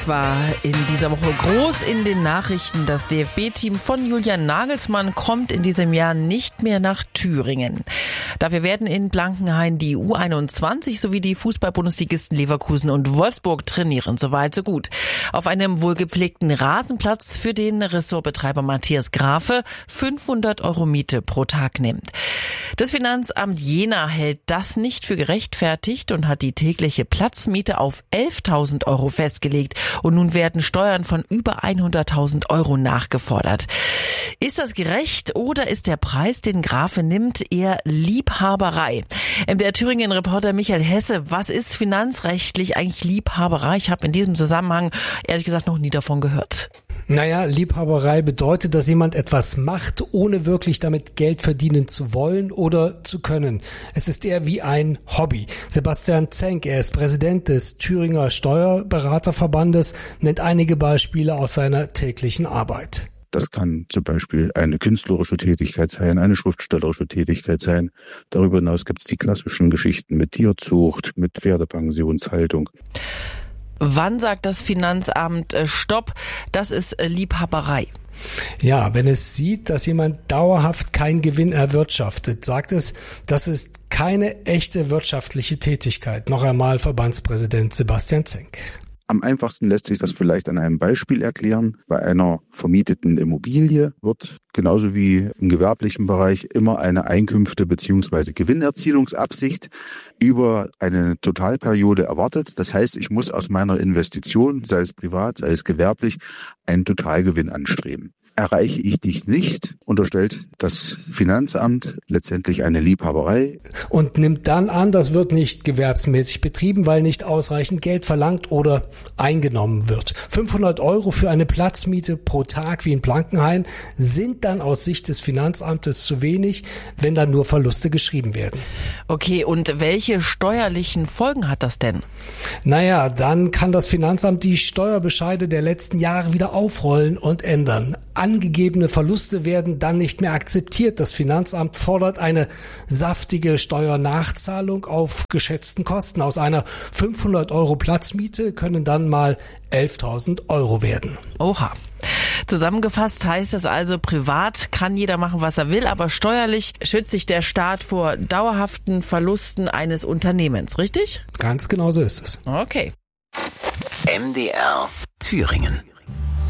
War in dieser Woche groß in den Nachrichten. Das DFB-Team von Julian Nagelsmann kommt in diesem Jahr nicht mehr nach Thüringen. Dafür werden in Blankenhain die U21 sowie die Fußball-Bundesligisten Leverkusen und Wolfsburg trainieren. Soweit, so gut. Auf einem wohlgepflegten Rasenplatz, für den Ressortbetreiber Matthias Grafe 500 € Miete pro Tag nimmt. Das Finanzamt Jena hält das nicht für gerechtfertigt und hat die tägliche Platzmiete auf 11.000 € festgelegt. Und nun werden Steuern von über 100.000 € nachgefordert. Ist das gerecht oder ist der Preis, den Grafe nimmt, eher Liebhaberei? Der Thüringen-Reporter Michael Hesse, was ist finanzrechtlich eigentlich Liebhaberei? Ich habe in diesem Zusammenhang ehrlich gesagt noch nie davon gehört. Naja, Liebhaberei bedeutet, dass jemand etwas macht, ohne wirklich damit Geld verdienen zu wollen oder zu können. Es ist eher wie ein Hobby. Sebastian Zenk, er ist Präsident des Thüringer Steuerberaterverbandes, nennt einige Beispiele aus seiner täglichen Arbeit. Das kann zum Beispiel eine künstlerische Tätigkeit sein, eine schriftstellerische Tätigkeit sein. Darüber hinaus gibt es die klassischen Geschichten mit Tierzucht, mit Pferdepensionshaltung. Wann sagt das Finanzamt Stopp? Das ist Liebhaberei. Ja, wenn es sieht, dass jemand dauerhaft keinen Gewinn erwirtschaftet, sagt es, das ist keine echte wirtschaftliche Tätigkeit. Noch einmal Verbandspräsident Sebastian Zenk. Am einfachsten lässt sich das vielleicht an einem Beispiel erklären. Bei einer vermieteten Immobilie wird genauso wie im gewerblichen Bereich immer eine Einkünfte- bzw. Gewinnerzielungsabsicht über eine Totalperiode erwartet. Das heißt, ich muss aus meiner Investition, sei es privat, sei es gewerblich, einen Totalgewinn anstreben. Erreiche ich dies nicht, unterstellt das Finanzamt letztendlich eine Liebhaberei. Und nimmt dann an, das wird nicht gewerbsmäßig betrieben, weil nicht ausreichend Geld verlangt oder eingenommen wird. 500 € für eine Platzmiete pro Tag wie in Blankenhain sind dann aus Sicht des Finanzamtes zu wenig, wenn dann nur Verluste geschrieben werden. Okay, und welche steuerlichen Folgen hat das denn? Naja, dann kann das Finanzamt die Steuerbescheide der letzten Jahre wieder aufrollen und ändern. Angegebene Verluste werden dann nicht mehr akzeptiert. Das Finanzamt fordert eine saftige Steuernachzahlung auf geschätzten Kosten. Aus einer 500 € Platzmiete können dann mal 11.000 € werden. Oha. Zusammengefasst heißt das also, privat kann jeder machen, was er will, aber steuerlich schützt sich der Staat vor dauerhaften Verlusten eines Unternehmens, richtig? Ganz genau so ist es. Okay. MDR Thüringen.